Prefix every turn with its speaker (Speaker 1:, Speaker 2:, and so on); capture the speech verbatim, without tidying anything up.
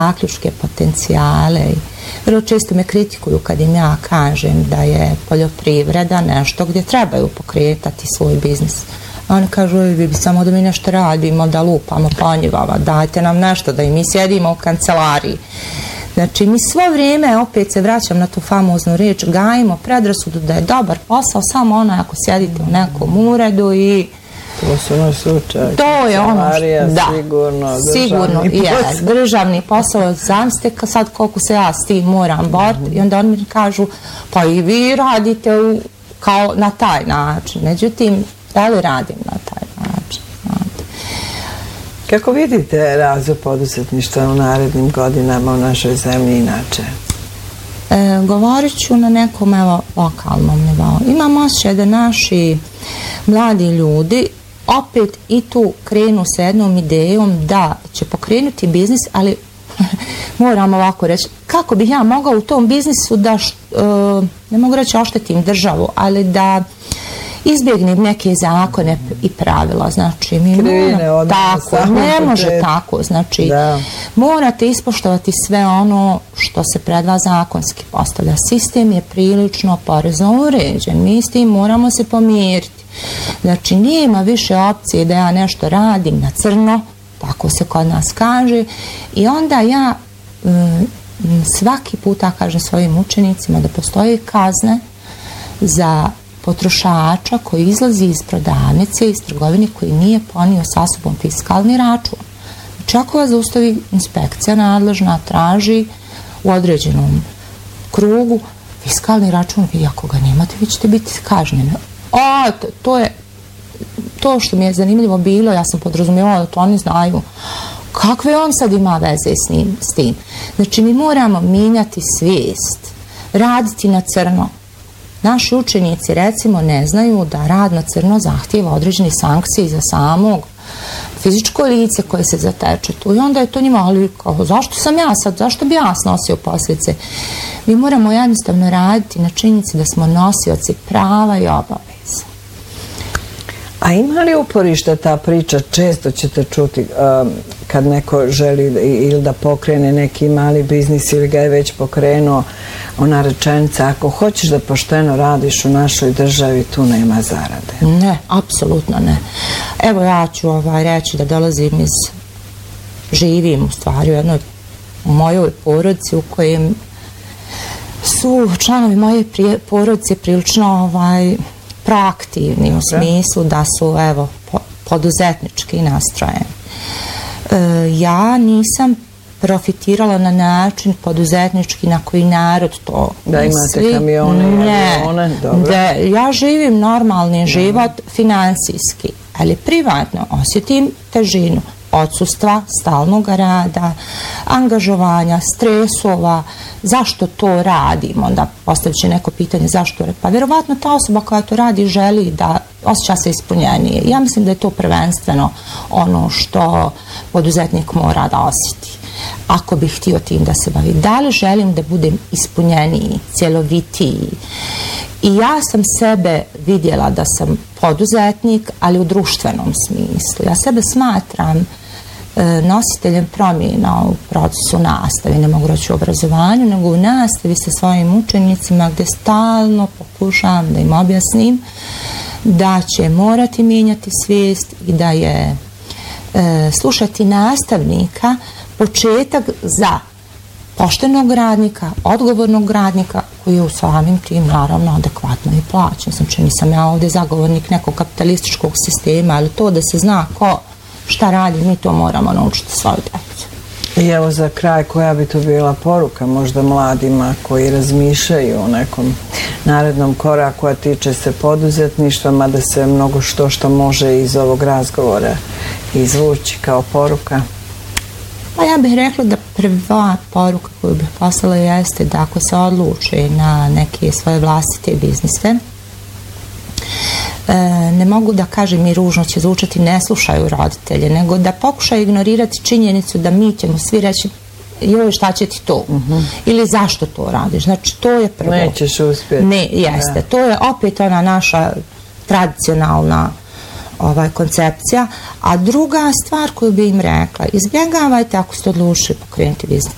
Speaker 1: zaključke, potencijale. Vrlo često me kritikuju kad im ja kažem da je poljoprivreda nešto gdje trebaju pokretati svoj biznis. Oni kažu, vi bi samo da mi nešto radimo, da lupamo po njivama, dajte nam nešto, da i mi sjedimo u kancelariji. Znači, mi svo vrijeme, opet se vraćam na tu famoznu riječ, gajimo predrasudu da je dobar posao samo ono ako sjedite u nekom uredu i
Speaker 2: to su ono slučaj.
Speaker 1: To je ono što, da,
Speaker 2: sigurno,
Speaker 1: sigurno
Speaker 2: državni
Speaker 1: je,
Speaker 2: posao.
Speaker 1: državni posao. Zamislite sad koliko se ja s tim moram boriti. I onda oni mi kažu, pa i vi radite u, kao na taj način. Međutim, da li radim na taj način? Znate.
Speaker 2: Kako vidite razvoj poduzetništva u narednim godinama u našoj zemlji inače?
Speaker 1: E, govorit ću na nekom evo, lokalnom nivou. Imam osjećaj da naši mladi ljudi opet i tu krenu sa jednom idejom da će pokrenuti biznis, ali moram ovako reći, kako bih ja mogao u tom biznisu da, uh, ne mogu reći oštetim državu, ali da izbjegnem neke zakone i pravila. Znači, mi moramo, tako, ne može tako. Znači, da. Morate ispoštovati sve ono što se pred vas zakonski postavlja. Sistem je prilično porezno uređen. Mi s tim moramo se pomiriti. Znači, nema više opcije da ja nešto radim na crno, tako se kod nas kaže, i onda ja m, svaki puta kažem svojim učenicima da postoje kazne za potrošača koji izlazi iz prodavnice, iz trgovine, koji nije ponio sa sobom fiskalni račun. Znači, ako vas zaustavi inspekcija nadležna, traži u određenom krugu fiskalni račun, vi ako ga nemate, vi ćete biti kažnjeni. O, to, to je to što mi je zanimljivo bilo, ja sam podrazumijevala da to oni znaju. Kakve on sad ima veze s, njim, s tim? Znači, mi moramo mijenjati svijest, raditi na crno. Naši učenici, recimo, ne znaju da rad na crno zahtijeva određene sankcije za samog fizičko lice koje se zateče tu. I onda je to njima, ali kao, zašto sam ja sad, zašto bi ja snosio posljedice? Mi moramo jednostavno raditi na činjenici da smo nosioci prava i obaveza.
Speaker 2: A ima li uporišta ta priča, često ćete čuti um, kad neko želi ili da pokrene neki mali biznis ili ga je već pokrenuo, ona rečenica, ako hoćeš da pošteno radiš u našoj državi, tu nema zarade.
Speaker 1: Ne, apsolutno ne. Evo ja ću ovaj, reći da dolazim iz, živim u stvari u jednoj u mojoj porodici u kojem su članovi moje prije, porodice prilično ovaj, proaktivni u smislu da su evo po, poduzetnički nastrojeni. E, ja nisam profitirala na način poduzetnički na koji narod to
Speaker 2: da
Speaker 1: misli.
Speaker 2: Imate kamione i avione, dobro.
Speaker 1: Da, ja živim normalni život finansijski, ali privatno osjetim težinu odsustva, stalnog rada, angažovanja, stresova. Zašto to radim? Onda postavit će neko pitanje zašto. Pa vjerovatno ta osoba koja to radi želi da osjeća se ispunjenije. Ja mislim da je to prvenstveno ono što poduzetnik mora da osjeti. Ako bih htio tim da se bavi. Da li želim da budem ispunjeniji, cjelovitiji? I ja sam sebe vidjela da sam poduzetnik, ali u društvenom smislu. Ja sebe smatram e, nositeljem promjena u procesu nastave, ne mogu reći u obrazovanju, nego u nastavi sa svojim učenicima gdje stalno pokušavam da im objasnim da će morati mijenjati svijest i da je e, slušati nastavnika početak za poštenog radnika, odgovornog radnika koji je u samim tim naravno adekvatno i plaćen. Znači, nisam ja ovdje zagovornik nekog kapitalističkog sistema, ali to da se zna ko šta radi, mi to moramo naučiti svoju djecu.
Speaker 2: I evo za kraj, koja bi to bila poruka možda mladima koji razmišljaju o nekom narednom koraku, a tiče se poduzetništva, mada se mnogo što što može iz ovog razgovora izvući kao poruka?
Speaker 1: Pa ja bih rekla da prva poruka koju bih poslala jeste da ako se odluče na neke svoje vlastite biznise, e, ne mogu da kažem i ružno će zvučati, ne slušaju roditelje, nego da pokušaju ignorirati činjenicu da mi ćemo svi reći joj, šta će ti to? Uh-huh. Ili zašto to radiš? Znači, to je prvo.
Speaker 2: Nećeš uspjeti.
Speaker 1: Ne, jeste. Da. To je opet ona naša tradicionalna ovaj, koncepcija. A druga stvar koju bi im rekla, izbjegavajte ako ste odlučili pokrenuti biznis.